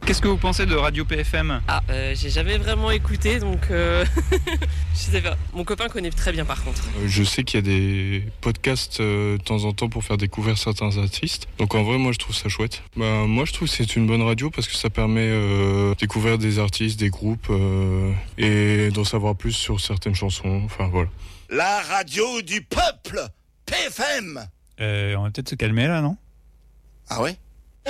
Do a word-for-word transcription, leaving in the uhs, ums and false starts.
Qu'est-ce que vous pensez de Radio P F M ? Ah, euh, j'ai jamais vraiment écouté, donc euh... je sais pas. Mon copain connaît très bien par contre. Euh, je sais qu'il y a des podcasts euh, de temps en temps pour faire découvrir certains artistes. Donc en vrai, moi je trouve ça chouette. Bah, moi je trouve que c'est une bonne radio parce que ça permet euh, de découvrir des artistes, des groupes euh, et d'en savoir plus sur certaines chansons. Enfin voilà. La radio du peuple, P F M. Euh, on va peut-être se calmer là, non ? Ah ouais ?